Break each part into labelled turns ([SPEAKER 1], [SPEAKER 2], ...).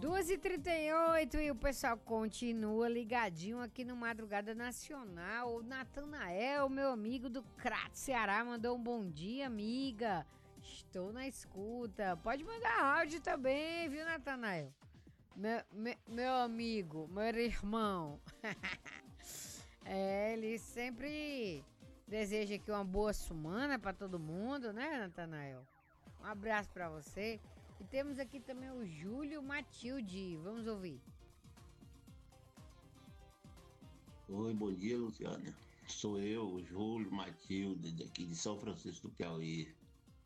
[SPEAKER 1] 2h38 e o pessoal continua ligadinho aqui no Madrugada Nacional. O Natanael, meu amigo do Crato, Ceará, mandou um bom dia, amiga. Estou na escuta. Pode mandar áudio também, viu, Natanael? Meu amigo, meu irmão. Ele sempre deseja aqui uma boa semana para todo mundo, né, Natanael? Um abraço para você. E temos aqui também o Júlio Matilde. Vamos ouvir.
[SPEAKER 2] Oi, bom dia, Luciana. Sou eu, o Júlio Matilde, daqui de São Francisco do Piauí.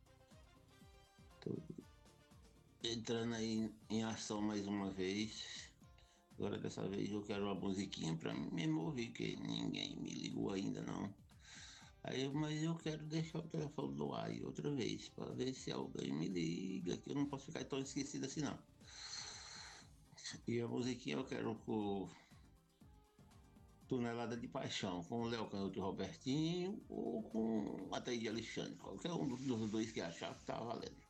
[SPEAKER 2] Tô entrando aí em ação mais uma vez. Agora dessa vez eu quero uma musiquinha pra mim mesmo ouvir, que ninguém me ligou ainda não. Mas eu quero deixar o telefone no ar aí outra vez, para ver se alguém me liga, que eu não posso ficar tão esquecido assim não. E a musiquinha eu quero com Tonelada de Paixão, com o Léo Canhoto e Robertinho, ou com Ataíde Alexandre, qualquer um dos dois que achar que tá valendo.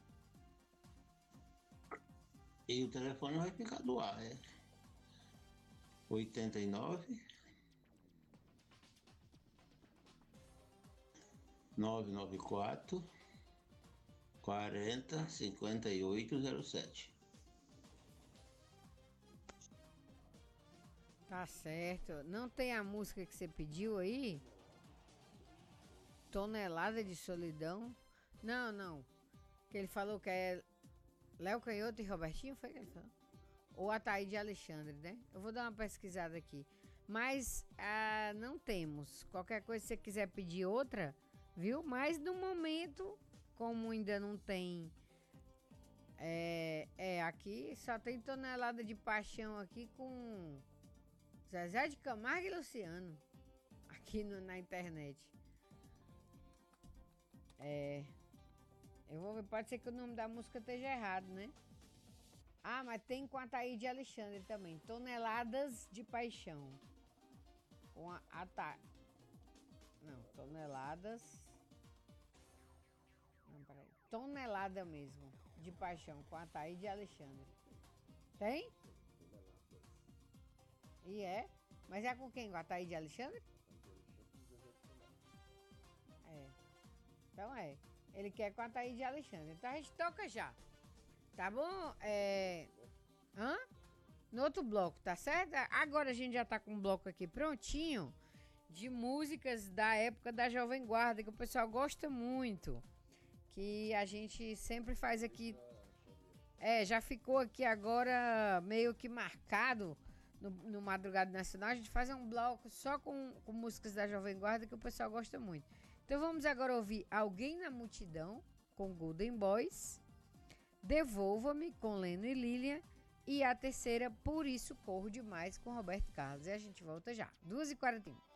[SPEAKER 2] E o telefone vai ficar do ar, 89 994 40 5807.
[SPEAKER 1] Tá certo. Não tem a música que você pediu aí? Tonelada de Solidão? Não. Que ele falou que é Léo Canhoto e Robertinho, foi que ele falou? Ou Ataíde Alexandre, né? Eu vou dar uma pesquisada aqui. Mas não temos. Qualquer coisa, se você quiser pedir outra, viu? Mas no momento, como ainda não tem... aqui só tem Tonelada de Paixão aqui com Zezé de Camargo e Luciano. Aqui na internet. Eu vou ver, pode ser que o nome da música esteja errado, né? Mas tem com a Ataíde Alexandre também. Toneladas de Paixão. Com Não, toneladas. Não, peraí. Tonelada mesmo. De Paixão com a Ataíde Alexandre. Tem? E Mas é com quem? Com a Ataíde Alexandre? Então Ele quer com a Ataíde Alexandre. Então a gente toca já. Tá bom? No outro bloco, tá certo? Agora a gente já tá com um bloco aqui prontinho de músicas da época da Jovem Guarda, que o pessoal gosta muito. Que a gente sempre faz aqui. Já ficou aqui agora meio que marcado no Madrugada Nacional. A gente faz um bloco só com músicas da Jovem Guarda que o pessoal gosta muito. Então vamos agora ouvir Alguém na Multidão, com Golden Boys. Devolva-me, com Leno e Lilian. E a terceira, Por Isso Corro Demais, com Roberto Carlos. E a gente volta já. 2h41.